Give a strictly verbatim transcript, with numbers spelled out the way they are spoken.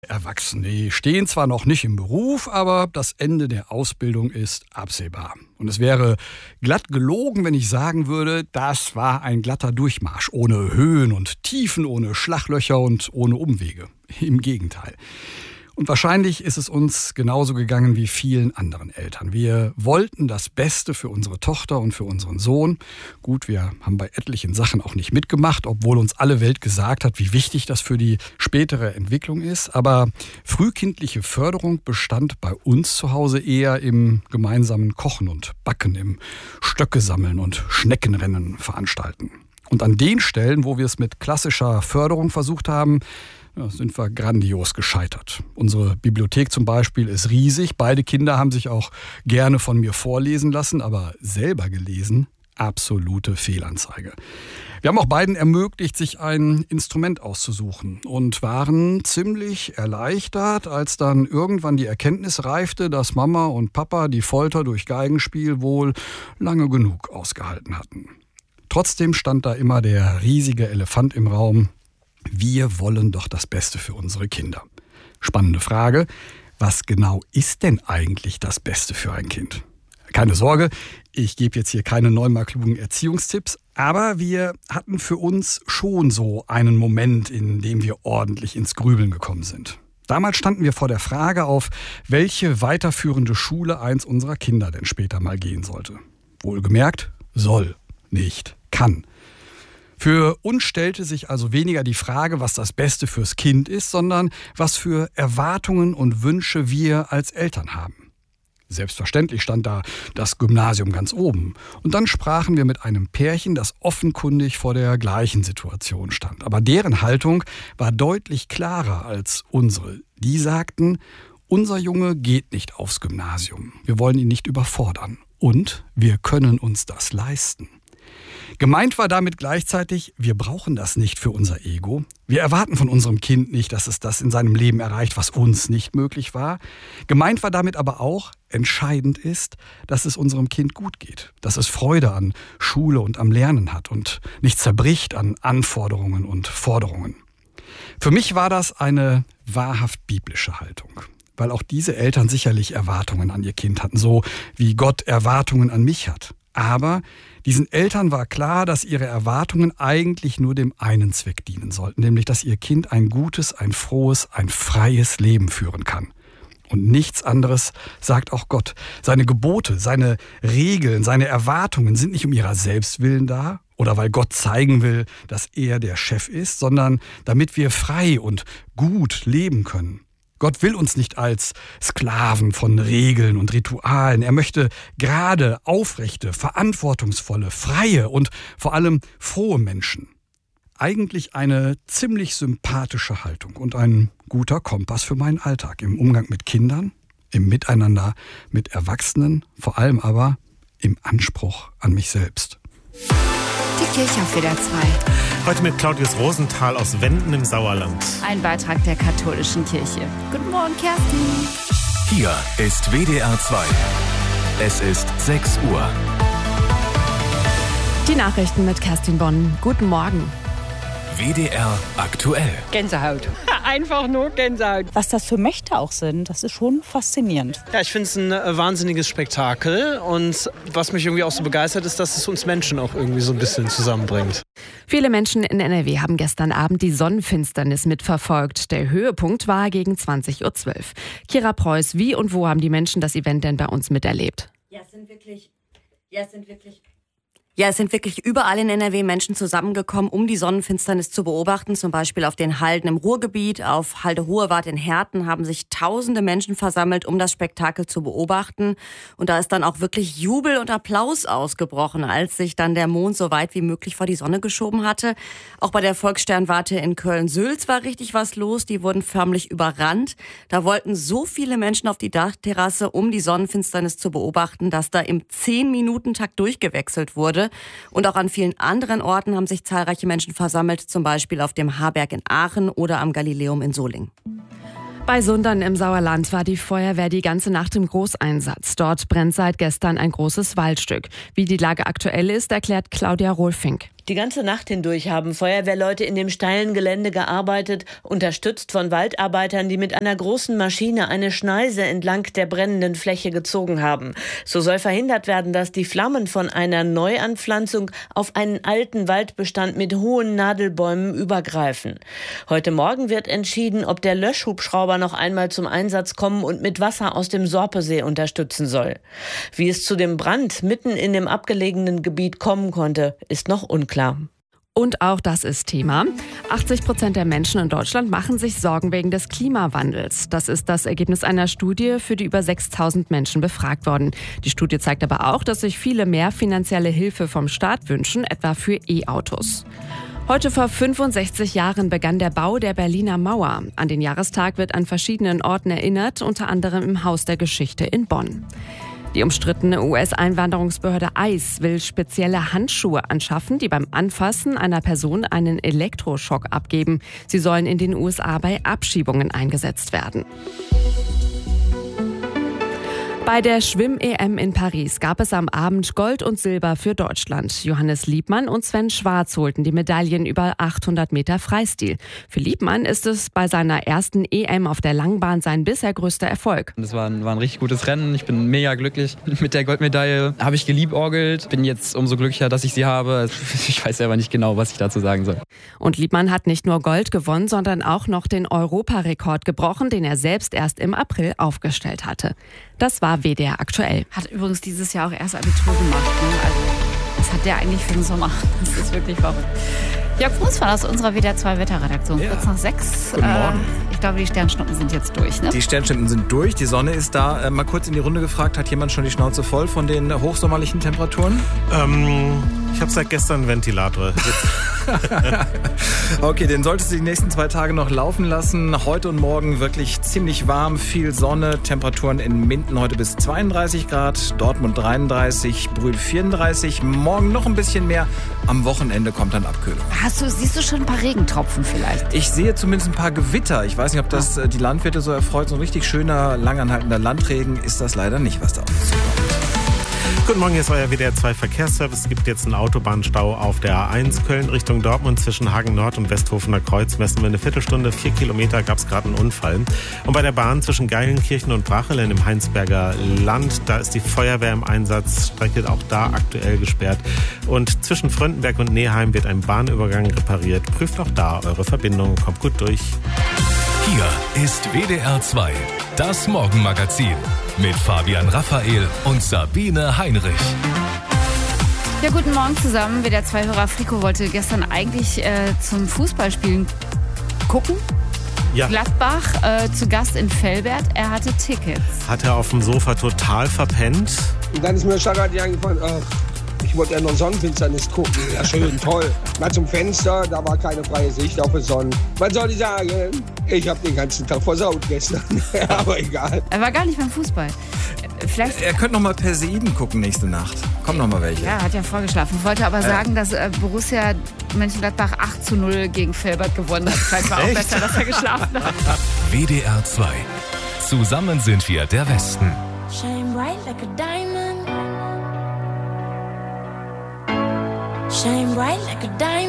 Erwachsene stehen zwar noch nicht im Beruf, aber das Ende der Ausbildung ist absehbar. Und es wäre glatt gelogen, wenn ich sagen würde, das war ein glatter Durchmarsch, ohne Höhen und Tiefen, ohne Schlaglöcher und ohne Umwege. Im Gegenteil. Und wahrscheinlich ist es uns genauso gegangen wie vielen anderen Eltern. Wir wollten das Beste für unsere Tochter und für unseren Sohn. Gut, wir haben bei etlichen Sachen auch nicht mitgemacht, obwohl uns alle Welt gesagt hat, wie wichtig das für die spätere Entwicklung ist. Aber frühkindliche Förderung bestand bei uns zu Hause eher im gemeinsamen Kochen und Backen, im Stöcke sammeln und Schneckenrennen veranstalten. Und an den Stellen, wo wir es mit klassischer Förderung versucht haben, ja, sind wir grandios gescheitert. Unsere Bibliothek zum Beispiel ist riesig. Beide Kinder haben sich auch gerne von mir vorlesen lassen, aber selber gelesen, absolute Fehlanzeige. Wir haben auch beiden ermöglicht, sich ein Instrument auszusuchen und waren ziemlich erleichtert, als dann irgendwann die Erkenntnis reifte, dass Mama und Papa die Folter durch Geigenspiel wohl lange genug ausgehalten hatten. Trotzdem stand da immer der riesige Elefant im Raum. Wir wollen doch das Beste für unsere Kinder. Spannende Frage, was genau ist denn eigentlich das Beste für ein Kind? Keine Sorge, ich gebe jetzt hier keine neunmal klugen Erziehungstipps, aber wir hatten für uns schon so einen Moment, in dem wir ordentlich ins Grübeln gekommen sind. Damals standen wir vor der Frage, auf welche weiterführende Schule eins unserer Kinder denn später mal gehen sollte. Wohlgemerkt, soll, nicht kann. Für uns stellte sich also weniger die Frage, was das Beste fürs Kind ist, sondern was für Erwartungen und Wünsche wir als Eltern haben. Selbstverständlich stand da das Gymnasium ganz oben. Und dann sprachen wir mit einem Pärchen, das offenkundig vor der gleichen Situation stand. Aber deren Haltung war deutlich klarer als unsere. Die sagten, unser Junge geht nicht aufs Gymnasium. Wir wollen ihn nicht überfordern. Und wir können uns das leisten. Gemeint war damit gleichzeitig, wir brauchen das nicht für unser Ego. Wir erwarten von unserem Kind nicht, dass es das in seinem Leben erreicht, was uns nicht möglich war. Gemeint war damit aber auch, entscheidend ist, dass es unserem Kind gut geht. Dass es Freude an Schule und am Lernen hat und nicht zerbricht an Anforderungen und Forderungen. Für mich war das eine wahrhaft biblische Haltung. Weil auch diese Eltern sicherlich Erwartungen an ihr Kind hatten, so wie Gott Erwartungen an mich hat. Aber diesen Eltern war klar, dass ihre Erwartungen eigentlich nur dem einen Zweck dienen sollten, nämlich dass ihr Kind ein gutes, ein frohes, ein freies Leben führen kann. Und nichts anderes sagt auch Gott. Seine Gebote, seine Regeln, seine Erwartungen sind nicht um ihrer selbst willen da oder weil Gott zeigen will, dass er der Chef ist, sondern damit wir frei und gut leben können. Gott will uns nicht als Sklaven von Regeln und Ritualen. Er möchte gerade, aufrechte, verantwortungsvolle, freie und vor allem frohe Menschen. Eigentlich eine ziemlich sympathische Haltung und ein guter Kompass für meinen Alltag im Umgang mit Kindern, im Miteinander mit Erwachsenen, vor allem aber im Anspruch an mich selbst. Die Kirche auf W D R zwei. Heute mit Claudius Rosenthal aus Wenden im Sauerland. Ein Beitrag der katholischen Kirche. Guten Morgen, Kerstin. Hier ist W D R zwei. Es ist sechs Uhr. Die Nachrichten mit Kerstin Bonn. Guten Morgen. W D R aktuell. Gänsehaut. Einfach nur Gänsehaut. Was das für Mächte auch sind, das ist schon faszinierend. Ja, ich finde es ein äh, wahnsinniges Spektakel. Und was mich irgendwie auch so begeistert, ist, dass es uns Menschen auch irgendwie so ein bisschen zusammenbringt. Viele Menschen in N R W haben gestern Abend die Sonnenfinsternis mitverfolgt. Der Höhepunkt war gegen zwanzig Uhr zwölf. Kira Preuß, wie und wo haben die Menschen das Event denn bei uns miterlebt? Ja, es sind wirklich... Ja, es sind wirklich... Ja, es sind wirklich überall in N R W Menschen zusammengekommen, um die Sonnenfinsternis zu beobachten. Zum Beispiel auf den Halden im Ruhrgebiet, auf Halde Hohewart in Herten haben sich tausende Menschen versammelt, um das Spektakel zu beobachten. Und da ist dann auch wirklich Jubel und Applaus ausgebrochen, als sich dann der Mond so weit wie möglich vor die Sonne geschoben hatte. Auch bei der Volkssternwarte in Köln-Sülz war richtig was los. Die wurden förmlich überrannt. Da wollten so viele Menschen auf die Dachterrasse, um die Sonnenfinsternis zu beobachten, dass da im zehn-Minuten-Takt durchgewechselt wurde. Und auch an vielen anderen Orten haben sich zahlreiche Menschen versammelt, zum Beispiel auf dem Haarberg in Aachen oder am Galiläum in Solingen. Bei Sundern im Sauerland war die Feuerwehr die ganze Nacht im Großeinsatz. Dort brennt seit gestern ein großes Waldstück. Wie die Lage aktuell ist, erklärt Claudia Rohlfink. Die ganze Nacht hindurch haben Feuerwehrleute in dem steilen Gelände gearbeitet, unterstützt von Waldarbeitern, die mit einer großen Maschine eine Schneise entlang der brennenden Fläche gezogen haben. So soll verhindert werden, dass die Flammen von einer Neuanpflanzung auf einen alten Waldbestand mit hohen Nadelbäumen übergreifen. Heute Morgen wird entschieden, ob der Löschhubschrauber noch einmal zum Einsatz kommen und mit Wasser aus dem Sorpesee unterstützen soll. Wie es zu dem Brand mitten in dem abgelegenen Gebiet kommen konnte, ist noch unklar. Und auch das ist Thema. achtzig Prozent der Menschen in Deutschland machen sich Sorgen wegen des Klimawandels. Das ist das Ergebnis einer Studie, für die über sechstausend Menschen befragt wurden. Die Studie zeigt aber auch, dass sich viele mehr finanzielle Hilfe vom Staat wünschen, etwa für E-Autos. Heute vor fünfundsechzig Jahren begann der Bau der Berliner Mauer. An den Jahrestag wird an verschiedenen Orten erinnert, unter anderem im Haus der Geschichte in Bonn. Die umstrittene U S-Einwanderungsbehörde ICE will spezielle Handschuhe anschaffen, die beim Anfassen einer Person einen Elektroschock abgeben. Sie sollen in den U S A bei Abschiebungen eingesetzt werden. Bei der Schwimm-E M in Paris gab es am Abend Gold und Silber für Deutschland. Johannes Liebmann und Sven Schwarz holten die Medaillen über achthundert Meter Freistil. Für Liebmann ist es bei seiner ersten E M auf der Langbahn sein bisher größter Erfolg. Das war ein, war ein richtig gutes Rennen. Ich bin mega glücklich. Mit der Goldmedaille habe ich geliebäugelt. Bin jetzt umso glücklicher, dass ich sie habe. Ich weiß selber nicht genau, was ich dazu sagen soll. Und Liebmann hat nicht nur Gold gewonnen, sondern auch noch den Europarekord gebrochen, den er selbst erst im April aufgestellt hatte. Das war W D R aktuell. Hat übrigens dieses Jahr auch erst Abitur gemacht. Ne? Also, was hat der eigentlich für einen Sommer? Das ist wirklich verrückt. Jörg Fußmann aus unserer W D R zwei Wetterredaktion. Ja. Kurz nach sechs. Guten Morgen. Äh, ich glaube, die Sternschnuppen sind jetzt durch. Ne? Die Sternschnuppen sind durch, die Sonne ist da. Äh, mal kurz in die Runde gefragt, hat jemand schon die Schnauze voll von den hochsommerlichen Temperaturen? Ähm, ich habe seit gestern einen Ventilator. Okay, den solltest du die nächsten zwei Tage noch laufen lassen. Heute und morgen wirklich ziemlich warm, viel Sonne. Temperaturen in Minden heute bis zweiunddreißig Grad, Dortmund dreiunddreißig, Brühl vierunddreißig. Morgen noch ein bisschen mehr. Am Wochenende kommt dann Abkühlung. Hast du, siehst du schon ein paar Regentropfen vielleicht? Ich sehe zumindest ein paar Gewitter. Ich weiß nicht, ob das die Landwirte so erfreut. So ein richtig schöner, langanhaltender Landregen ist das leider nicht, was da auf uns zukommt. Guten Morgen, hier ist euer W D R zwei Verkehrsservice. Es gibt jetzt einen Autobahnstau auf der A eins Köln Richtung Dortmund zwischen Hagen Nord und Westhofener Kreuz. Messen wir eine Viertelstunde, vier Kilometer gab es gerade einen Unfall. Und bei der Bahn zwischen Geilenkirchen und Brachelen im Heinsberger Land, da ist die Feuerwehr im Einsatz, Strecke auch da aktuell gesperrt. Und zwischen Fröndenberg und Neheim wird ein Bahnübergang repariert. Prüft auch da eure Verbindung, kommt gut durch. Hier ist W D R zwei, das Morgenmagazin mit Fabian Raphael und Sabine Heinrich. Ja, guten Morgen zusammen. W D R zwei-Hörer Frico wollte gestern eigentlich äh, zum Fußballspielen gucken. Ja. Gladbach äh, zu Gast in Velbert. Er hatte Tickets. Hat er auf dem Sofa total verpennt. Und dann ist mir schlagartig eingefallen, ach, ich wollte ja noch Sonnenfinsternis gucken. Ja, schön, toll. Mal zum Fenster, da war keine freie Sicht auf die Sonne. Was soll ich sagen? Ich habe den ganzen Tag versaut gestern. Aber egal. Er war gar nicht beim Fußball. Vielleicht er könnte noch mal Perseiden gucken nächste Nacht. Kommen noch mal welche. Ja, hat ja vorgeschlafen. Ich wollte aber äh. sagen, dass äh, Borussia Mönchengladbach acht zu null gegen Velbert gewonnen hat. Vielleicht war auch besser, dass er geschlafen hat. W D R zwei. Zusammen sind wir der Westen. Shine bright like a diamond. Shine bright like a diamond.